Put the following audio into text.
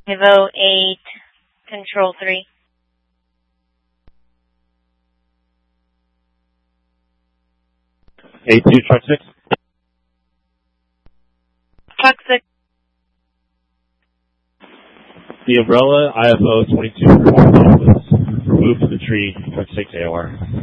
Evo 8, Control 3. A2, Truck 6. Truck 6. The umbrella, IFO 22 was removed from the tree, Truck 6 AOR.